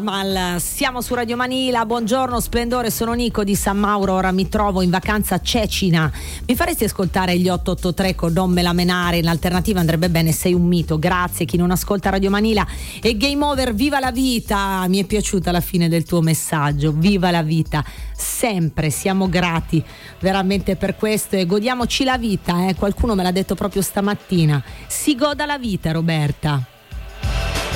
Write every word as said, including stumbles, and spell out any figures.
Mal, siamo su Radio Manila, buongiorno Splendore, sono Nico di San Mauro, ora mi trovo in vacanza a Cecina. Mi faresti ascoltare gli otto otto tre con Non me la menare? In alternativa andrebbe bene, sei un mito, grazie. Chi non ascolta Radio Manila e Game Over, viva la vita. Mi è piaciuta la fine del tuo messaggio, viva la vita, sempre, siamo grati veramente per questo e godiamoci la vita, eh. Qualcuno me l'ha detto proprio stamattina, si goda la vita, Roberta.